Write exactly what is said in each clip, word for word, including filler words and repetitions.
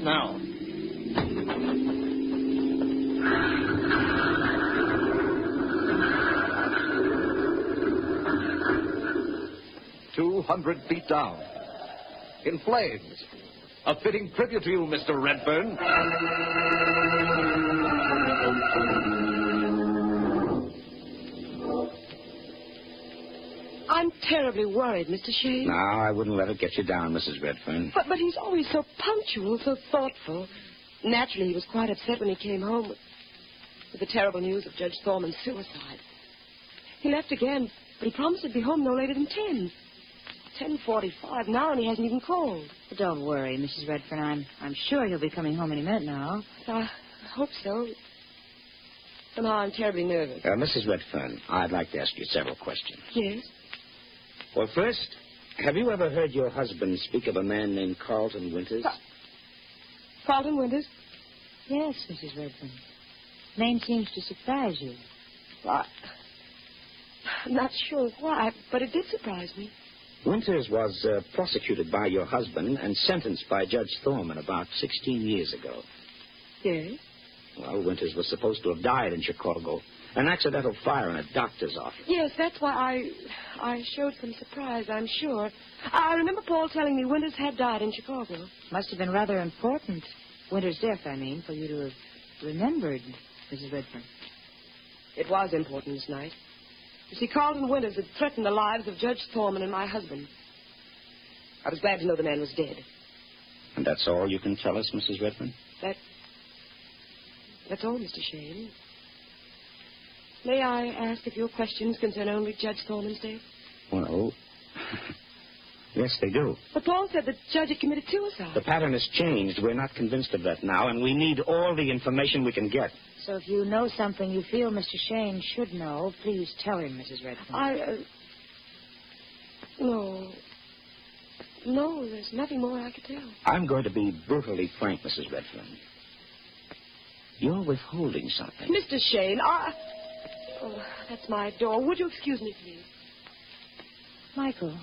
now. Two hundred feet down. In flames. A fitting tribute to you, Mister Redfern. I'm terribly worried, Mister Shane. No, I wouldn't let it get you down, Missus Redfern. But, but he's always so punctual, so thoughtful. Naturally, he was quite upset when he came home with, with the terrible news of Judge Thorman's suicide. He left again, but he promised he'd be home no later than ten. ten forty-five now, and he hasn't even called. But don't worry, Missus Redfern. I'm, I'm sure he'll be coming home any minute now. I hope so. Somehow I'm terribly nervous. Uh, Missus Redfern, I'd like to ask you several questions. Yes? Well, first, have you ever heard your husband speak of a man named Carlton Winters? Ca- Carlton Winters? Yes, Missus Redfern. Name seems to surprise you. Well, I'm not sure why, but it did surprise me. Winters was uh, prosecuted by your husband and sentenced by Judge Thorman about sixteen years ago. Yes? Well, Winters was supposed to have died in Chicago. An accidental fire in a doctor's office. Yes, that's why I I showed some surprise, I'm sure. I remember Paul telling me Winters had died in Chicago. Must have been rather important. Winter's death, I mean, for you to have remembered, Missus Redfern. It was important this night. You see, Carlton Winters had threatened the lives of Judge Thorman and my husband. I was glad to know the man was dead. And that's all you can tell us, Missus Redfern? That... That's all, Mister Shane. May I ask if your questions concern only Judge Thorman's death? Well, yes, they do. But Paul said the judge had committed suicide. The pattern has changed. We're not convinced of that now, and we need all the information we can get. So if you know something you feel Mister Shane should know, please tell him, Missus Redfern. I, uh... No. No, there's nothing more I could tell. I'm going to be brutally frank, Missus Redfern. You're withholding something. Mister Shane, I... Oh, that's my door. Would you excuse me, please? Michael,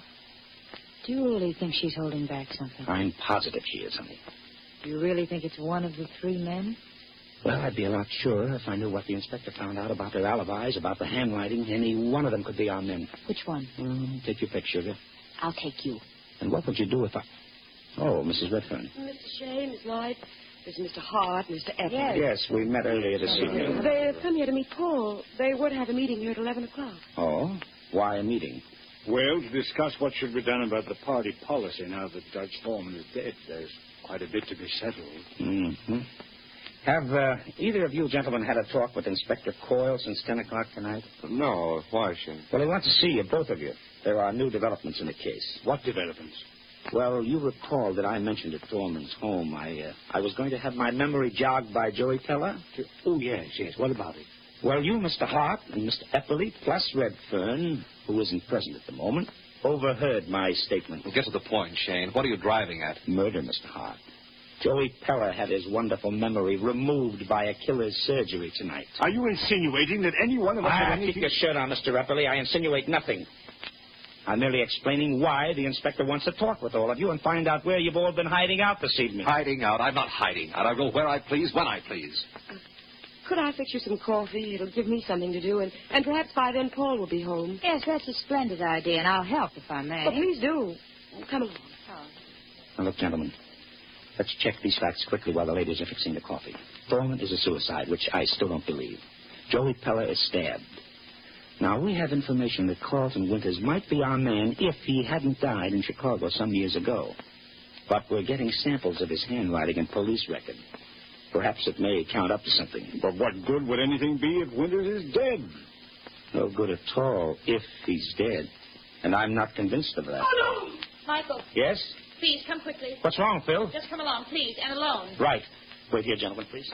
do you really think she's holding back something? I'm positive she is, honey. Do you really think it's one of the three men? Well, I'd be a lot surer if I knew what the inspector found out about their alibis, about the handwriting. Any one of them could be our men. Which one? Mm, take your pick, sugar. I'll take you. And what would you do if I... Oh, Missus Redfern. Mister Shane, Miss Knight, there's Mister Hart, Mister Evans. Yes. Yes, we met earlier this evening. They've come here to meet Paul. They were to have a meeting here at eleven o'clock. Oh? Why a meeting? Well, to discuss what should be done about the party policy now that Judge Thorman is dead. There's quite a bit to be settled. Mm-hmm. Have uh, either of you gentlemen had a talk with Inspector Coyle since ten o'clock tonight? No, why, Shane? Well, he wants to see you, both of you. There are new developments in the case. What developments? Well, you recall that I mentioned at Thorman's home I uh, I was going to have my memory jogged by Joey Teller? Oh, yes, yes. What about it? Well, you, Mister Hart, and Mister Eppley, plus Redfern, who isn't present at the moment, overheard my statement. Well, get to the point, Shane. What are you driving at? Murder, Mister Hart. Joey Peller had his wonderful memory removed by a killer's surgery tonight. Are you insinuating that any one of us Ah, had anything... keep your shirt on, Mister Eppley. I insinuate nothing. I'm merely explaining why the inspector wants to talk with all of you and find out where you've all been hiding out this evening. Hiding out? I'm not hiding out. I'll go where I please, when I please. Uh, could I fix you some coffee? It'll give me something to do, and, and perhaps by then Paul will be home. Yes, that's a splendid idea, and I'll help if I may. Well, please do. Come along. Oh. Now, look, gentlemen, let's check these facts quickly while the ladies are fixing the coffee. Thorman is a suicide, which I still don't believe. Joey Peller is stabbed. Now, we have information that Carlton Winters might be our man if he hadn't died in Chicago some years ago. But we're getting samples of his handwriting and police record. Perhaps it may count up to something. But what good would anything be if Winters is dead? No good at all if he's dead. And I'm not convinced of that. Oh, no! Michael, Yes? please, come quickly. What's wrong, Phil? Just come along, please, and alone. Right. Wait here, gentlemen, please.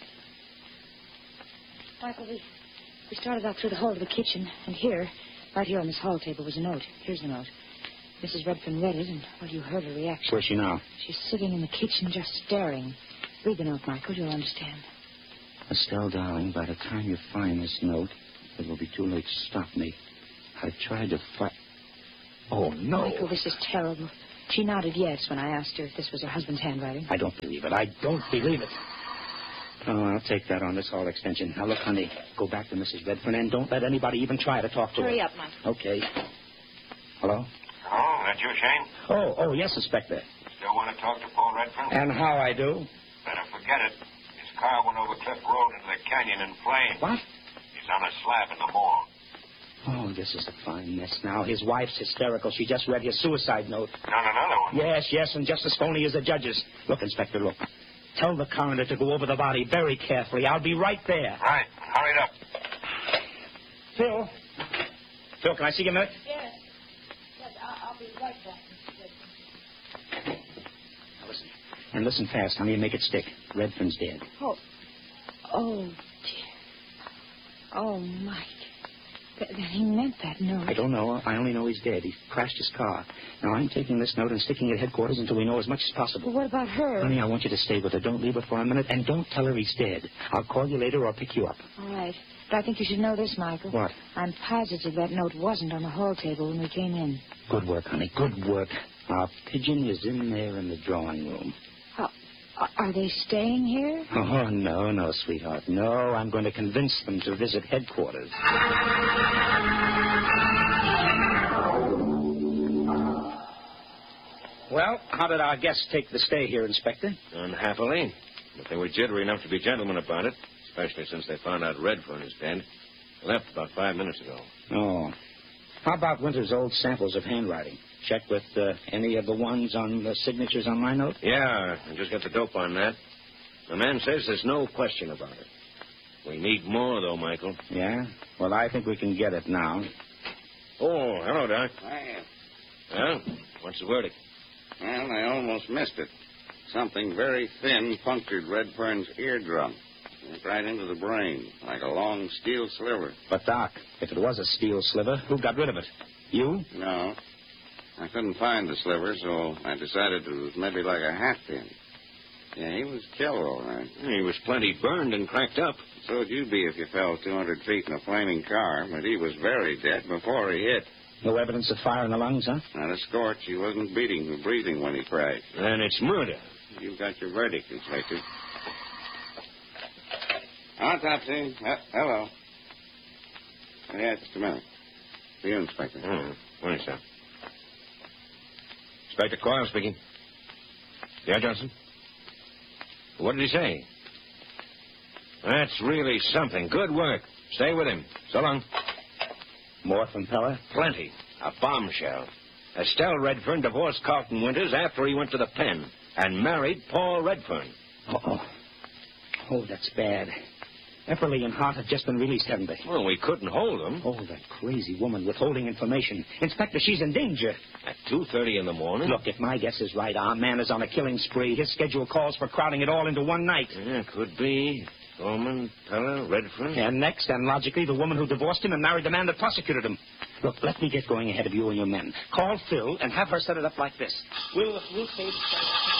Michael, we, we started out through the hall of the kitchen, and here, right here on this hall table, was a note. Here's the note. Missus Redfern read it, and, well, you heard her reaction. Where's she now? She's sitting in the kitchen just staring. Read the note, Michael. You'll understand. Estelle, darling, by the time you find this note, it will be too late to stop me. I tried to fight. Oh, no. Michael, this is terrible. She nodded yes when I asked her if this was her husband's handwriting. I don't believe it. I don't believe it. Oh, I'll take that on this hall extension. Now, look, honey, go back to Missus Redfern and don't let anybody even try to talk to Hurry her. up, Mike. Okay. Hello? Oh, that you, Shane? Oh, oh, yes, Inspector. Still want to talk to Paul Redfern? And how I do? Better forget it. His car went over Cliff Road into the canyon in flames. What? He's on a slab in the morgue. Oh, this is a fine mess now. His wife's hysterical. She just read his suicide note. Not another one. Yes, yes, and just as phony as the judges. Look, Inspector, look. Tell the coroner to go over the body very carefully. I'll be right there. Right. Hurry up. Phil. Phil, can I see you a minute? Yes. Yes, I'll, I'll be right back. Now listen. And listen fast, honey, and make it stick. Redfern's dead. Oh. Oh, dear. Oh, Mike. Th- then he meant that note. I don't know. I only know he's dead. He crashed his car. Now, I'm taking this note and sticking it at headquarters until we know as much as possible. Well, what about her? Honey, I want you to stay with her. Don't leave her for a minute, and don't tell her he's dead. I'll call you later or pick you up. All right. But I think you should know this, Michael. What? I'm positive that note wasn't on the hall table when we came in. Good work, honey. Good work. Our pigeon is in there in the drawing room. How, are- are they staying here? Oh, no, no, sweetheart. No, I'm going to convince them to visit headquarters. Well, how did our guests take the stay here, Inspector? Unhappily. But they were jittery enough to be gentlemen about it, especially since they found out Redfern is dead. Left about five minutes ago. Oh. How about Winter's old samples of handwriting? Check with uh, any of the ones on the signatures on my note? Yeah, I just got the dope on that. The man says there's no question about it. We need more, though, Michael. Yeah? Well, I think we can get it now. Oh, hello, Doc. Hiya. Well, what's the verdict? Well, I almost missed it. Something very thin punctured Redfern's eardrum. Went right into the brain, like a long steel sliver. But, Doc, if it was a steel sliver, who got rid of it? You? No. I couldn't find the sliver, so I decided it was maybe like a hat pin. Yeah, he was killed, all right. He was plenty burned and cracked up. So'd you be if you fell two hundred feet in a flaming car, but he was very dead before he hit. No evidence of fire in the lungs, huh? Not a scorch. He wasn't beating or breathing when he crashed. Then it's murder. You've got your verdict, Inspector. Autopsy. Uh, hello. Oh, yeah, just a minute. For you, Inspector. Oh, wait, sir. Inspector Coyle speaking. Yeah, Johnson? What did he say? That's really something. Good work. Stay with him. So long. More from Pella? Plenty. A bombshell. Estelle Redfern divorced Carlton Winters after he went to the pen and married Paul Redfern. Uh-oh. Oh, that's bad. Everly and Hart have just been released, haven't they? Well, we couldn't hold them. Oh, that crazy woman withholding information. Inspector, she's in danger. At two thirty in the morning? Look, if my guess is right, our man is on a killing spree. His schedule calls for crowding it all into one night. Yeah, could be. Thorman, Pella, Redfern. And next, and logically, the woman who divorced him and married the man that prosecuted him. Look, let me get going ahead of you and your men. Call Phil and have her set it up like this. We'll, we'll say...